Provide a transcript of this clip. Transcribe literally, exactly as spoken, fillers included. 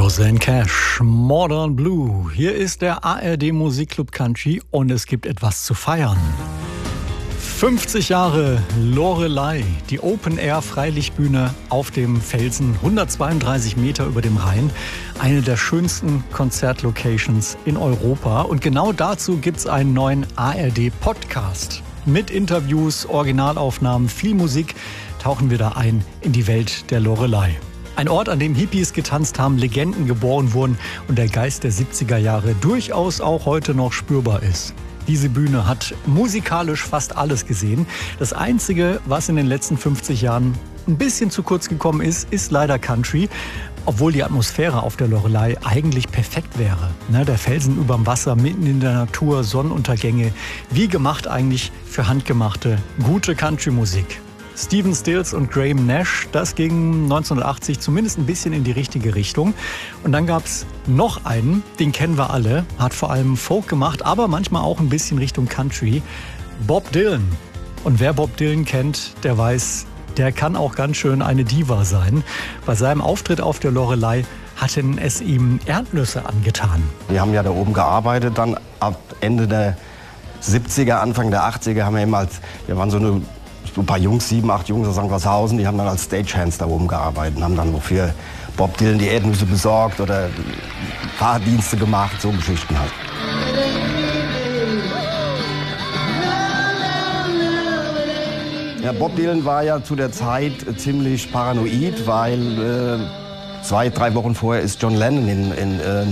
Rosanne Cash, Modern Blue. Hier ist der A R D Musikclub Country und es gibt etwas zu feiern. fünfzig Jahre Loreley, die Open-Air-Freilichtbühne auf dem Felsen, hundertzweiunddreißig Meter über dem Rhein. Eine der schönsten Konzertlocations in Europa. Und genau dazu gibt es einen neuen A R D-Podcast. Mit Interviews, Originalaufnahmen, viel Musik tauchen wir da ein in die Welt der Loreley. Ein Ort, an dem Hippies getanzt haben, Legenden geboren wurden und der Geist der siebziger Jahre durchaus auch heute noch spürbar ist. Diese Bühne hat musikalisch fast alles gesehen. Das Einzige, was in den letzten fünfzig Jahren ein bisschen zu kurz gekommen ist, ist leider Country. Obwohl die Atmosphäre auf der Loreley eigentlich perfekt wäre. Ne, der Felsen überm Wasser, mitten in der Natur, Sonnenuntergänge. Wie gemacht eigentlich für handgemachte, gute Country-Musik. Stephen Stills und Graham Nash, das ging neunzehnhundertachtzig zumindest ein bisschen in die richtige Richtung. Und dann gab es noch einen, den kennen wir alle, hat vor allem Folk gemacht, aber manchmal auch ein bisschen Richtung Country. Bob Dylan. Und wer Bob Dylan kennt, der weiß, der kann auch ganz schön eine Diva sein. Bei seinem Auftritt auf der Loreley hatten es ihm Erdnüsse angetan. Wir haben ja da oben gearbeitet, dann ab Ende der siebziger, Anfang der achtziger haben wir immer als, wir waren so eine So ein paar Jungs, sieben, acht Jungs aus Sankt Wolfshausen, die haben dann als Stagehands da oben gearbeitet, haben dann wofür Bob Dylan die Erdnüsse besorgt oder Fahrdienste gemacht, so Geschichten halt. Ja, Bob Dylan war ja zu der Zeit ziemlich paranoid, weil äh, zwei, drei Wochen vorher ist John Lennon in, in äh,